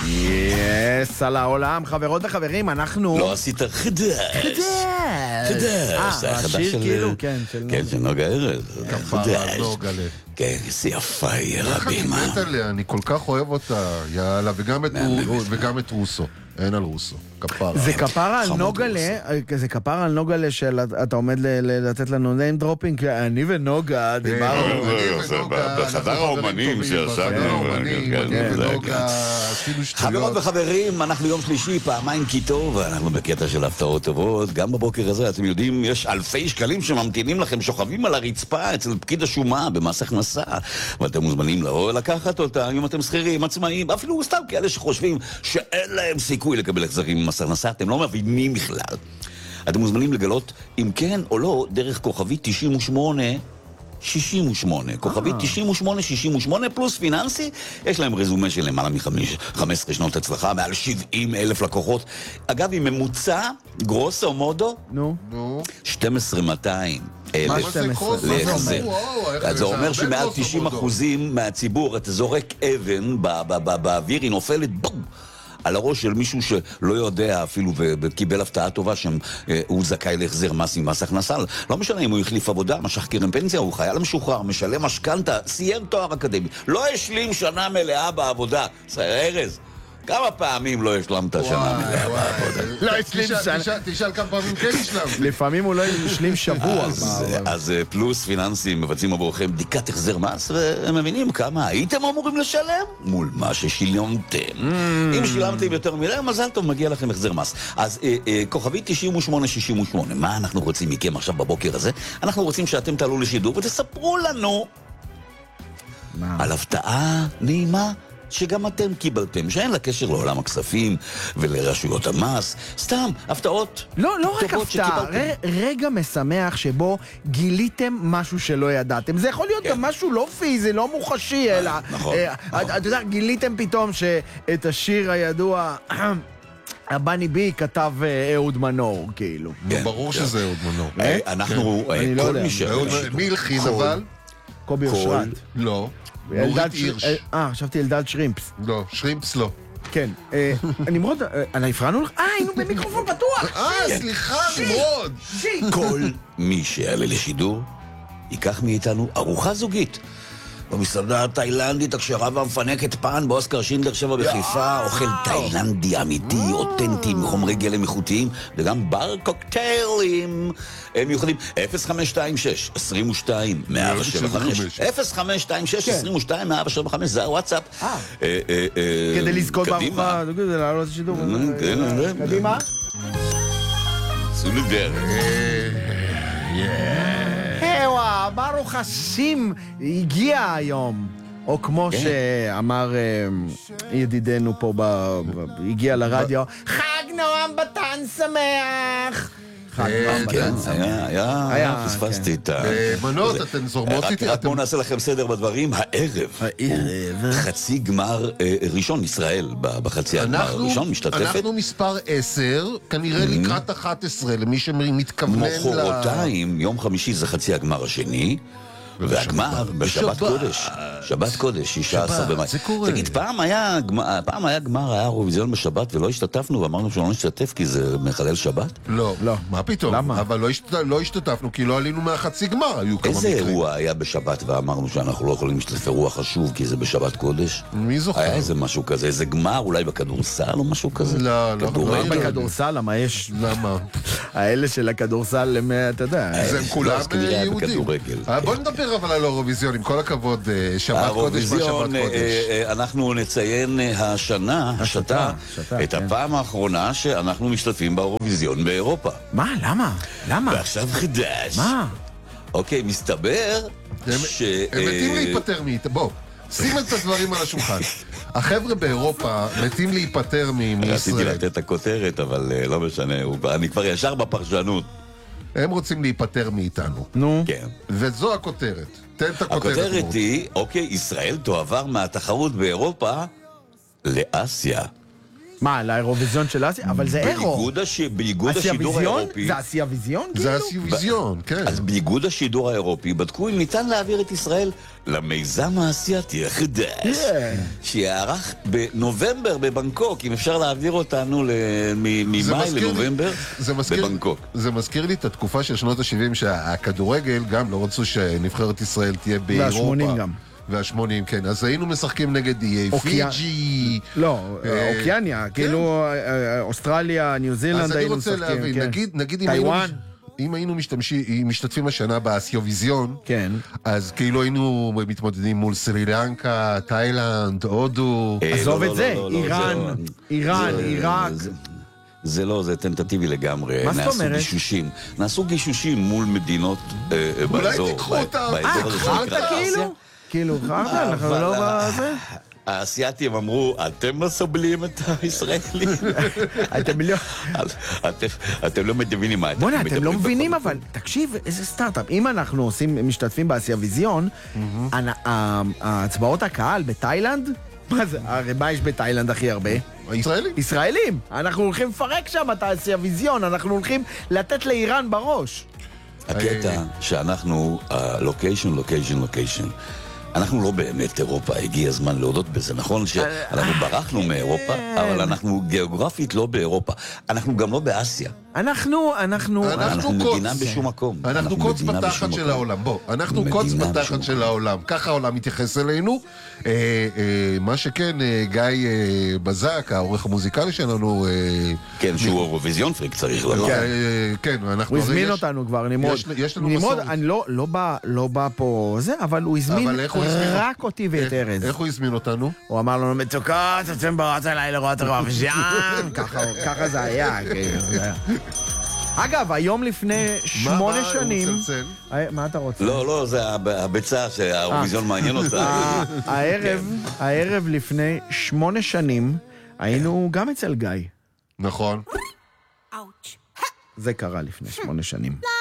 יס, על העולם, חברות וחברים, אנחנו... לא עשית חדש. השיר כאילו, כן, של נוגה ארז. כפרה, נוגה לב. כן, זה יפה, איך אני רבים. מת עליה, אני כל כך אוהב אותה, יאללה, וגם את רוסו. אין על רוסו, כפרה. זה כפרה על נוגלה, זה כפרה על נוגלה שאתה עומד לתת לנו name dropping, אני ונוגה דיברנו. בחדר האומנים שישבנו. חברות וחברים, אנחנו יום שלישי, פעמיים כי טוב, ואנחנו בקטע של הפתעות טובות. גם בבוקר הזה, אתם יודעים, יש אלפי שקלים שממתינים לכם, שוכבים על הרצפה אצל פקיד השומה במס הכנסה, ואתם מוזמנים לבוא לקחת אותה, אם אתם שכירים, עצמאים, אפילו סתם כאלה שחושבים שאין להם סיכוי לקבל החזרים ממס הכנסה, אתם לא מבינים בכלל. אתם מוזמנים לגלות אם כן או לא דרך כוכבית 9868. כוכבית 9868 פלוס פיננסי, יש להם רזומה של למעלה מ-15 שנות הצלחה, מעל 70,000 לקוחות. אגב, עם ממוצע, גרוסו מודו, 12,200. מה זה קרוס? אז זה אומר שמעל 90% מהציבור, אתה זורק אבן באוויר, היא נופלת בום! על הראש של מישהו שלא יודע אפילו וקיבל הפתעה טובה שהוא זכאי להחזר מס עם מס הכנסה. לא משנה אם הוא החליף עבודה, משך קרן פנסיה, הוא חייל משוחרר, משלם משכנתה, סיים תואר אקדמי, לא השלים שנה מלאה בעבודה. ארז, כמה פעמים לא השלמת שנה מלאה בעבודה? לא השלים שנה. תשאל כמה פעמים כן השלם. לפעמים הוא לא השלים שבוע. אז פלוס פיננסים מבצעים עבורכם בדיקת החזר מס, והם מבינים כמה הייתם אמורים לשלם מול מה ששילמתם. אם שילמתם יותר מלא, מזל טוב, מגיע לכם החזר מס. אז כוכבית 9868, מה אנחנו רוצים מכם עכשיו בבוקר הזה? אנחנו רוצים שאתם תעלו לשידור ותספרו לנו על הפתעה נעימה שגם אתם קיבלתם, שאין לה קשר לעולם הכספים ולרשויות המס, סתם, הפתעות. לא רק הפתעה, רגע משמח שבו גיליתם משהו שלא ידעתם. זה יכול להיות גם משהו לא פיזי, לא מוחשי, אלא... נכון. אתה יודע, גיליתם פתאום שאת השיר הידוע... הבני בי כתב אהוד מנור, כאילו. ברור שזה אהוד מנור. אנחנו, כל מי ש... מי הלחין אבל? קובי אושרת. לא. נורית הירש. חשבתי אלדד שרימפס. לא, שרימפס לא. כן. נמרוד, הפרענו לך? היינו במיקרופון פתוח. סליחה, נמרוד. כל מי שיעלה לשידור ייקח מאיתנו ארוחה זוגית. במסעדה התאילנדית הכשרה והמפנקת פן באוסקר שינדלר 7 בחיפה, אוכל תאילנדי אמיתי, אותנטי, מחומרי גלם איכותיים, וגם בר קוקטיילים מיוחדים. 0526 22 175 0526 22 175, זה הוואטסאפ. כדי לזכות בארוחה, כדי לעלות לשידור. קדימה. צאו לדרך. ברוך השם הגיע היום, או כמו שאמר ידידנו פה, הגיע לרדיו, חג נועם בתן שמח. כן, היה, פספסתי את ה... מנות, אתן זורמות איתי? רק בואו נעשה לכם סדר בדברים. הערב חצי גמר ראשון, ישראל בחצי הגמר הראשון משתתפת. אנחנו מספר 10, כנראה לקראת 11, למי שמתכוונן מחרתיים, יום חמישי זה חצי הגמר השני, והגמר בשבת קודש. שבת קודש, 16 במאי. תגיד, פעם היה גמר, היה אירוויזיון בשבת ולא השתתפנו ואמרנו שלא נשתתף כי זה מחלל שבת? לא, מה פתאום? למה? אבל לא השתתפנו כי לא עלינו מהחצי גמר, היו כמה איזה מקרים. אירוע היה בשבת ואמרנו שאנחנו לא יכולים להשתתף? אירוע חשוב כי זה בשבת קודש? מי זוכר? היה איזה משהו כזה, איזה גמר אולי בכדורסל או משהו כזה? לא. בכדורסל, למה יש... למה? האלה של הכדורסל, אתה יודע... זה הם כולם יהודים. בוא נדבר אבל על האירוויזיון, עם כל הכבוד, שבת קודש מה שבת קודש. אנחנו נציין השנה, את הפעם האחרונה שאנחנו משתתפים באירוויזיון באירופה. מה? למה? ועכשיו חדש. מה? אוקיי, מסתבר הם מתים להיפטר מאיתה, בוא, שים את הדברים על השולחן. החבר'ה באירופה מתים להיפטר מישראל. רציתי לתת את הכותרת, אבל לא משנה, אני כבר ישר בפרשנות. הם רוצים להיפטר מאיתנו. נו. כן. וזו הכותרת. תן את הכותרת. הכותרת היא, אוקיי, ישראל תועבר מהתחרות באירופה לאסיה. מה, לאירוויזיון של אסיה? אבל זה אירו. באיגוד השידור האירופי... זה אסיאוויזיון? זה אסיאוויזיון, כן. אז באיגוד השידור האירופי בדקו אם ניתן להעביר את ישראל למיזם האסייתי החדש, שיערך בנובמבר בבנקוק, אם אפשר להעביר אותנו ממאי לנובמבר בבנקוק. זה מזכיר לי את התקופה של שנות ה-70 שהכדורגל גם לא רצו שנבחרת ישראל תהיה באירופה. וה-80 גם. וה-80, כן. אז היינו משחקים נגד איי פיג'י. לא, אוקיאניה, כאילו אוסטרליה, ניו זילנד היינו משחקים. אז אני רוצה להבין, נגיד אם היינו משתתפים השנה באסיאוויזיון, אז כאילו היינו מתמודדים מול סרי לנקה, תאילנד, הודו. עזוב את זה, איראן, עיראק. זה לא, זה טנטטיבי לגמרי. מה זאת אומרת? נעשו גישושים מול מדינות באזור. אולי תיקחו אותם. חרטה כאילו חרטה, אנחנו לא בזה. האסייתים אמרו, אתם מסבלים את הישראלים. אתם לא מבינים מה בוא'נה, אתם לא מבינים, אבל תקשיב, איזה סטארט-אפ. אם אנחנו משתתפים באסיאוויזיון, ההצבעות הקהל בתאילנד, מה זה? הרי מה יש בתאילנד הכי הרבה? ישראלים. ישראלים. אנחנו הולכים לפרק שם את האסיאוויזיון, אנחנו הולכים לתת לאיראן בראש. הקטע שאנחנו, לוקיישן, אנחנו לא באמת אירופה, הגיע הזמן להודות בזה, נכון שאנחנו ברחנו מאירופה, אבל אנחנו גיאוגרפית לא באירופה, אנחנו גם לא באסיה. אנחנו מדינה בשום מקום. אנחנו קוץ בתחת של העולם, בוא, אנחנו קוץ בתחת של העולם, ככה העולם מתייחס אלינו. מה שכן, גיא בזק, העורך המוזיקלי שלנו, כן, שהוא אירוויזיון פריק צריך לומר. כן, הוא הזמין אותנו כבר, נמרוד. נמרוד, אני לא בא פה זה, אבל הוא הזמין רק אותי ואת ארז. איך הוא הזמין אותנו? הוא אמר לנו, מצוקות, אתם באות אליי לראות אירוויזיון, ככה זה היה. אגב, היום לפני 8 שנים... מה אתה רוצה? לא, זה הביצה שהאירוויזיון מעניין אותה. הערב לפני 8 שנים היינו גם אצל גיא. נכון. זה קרה לפני 8 שנים.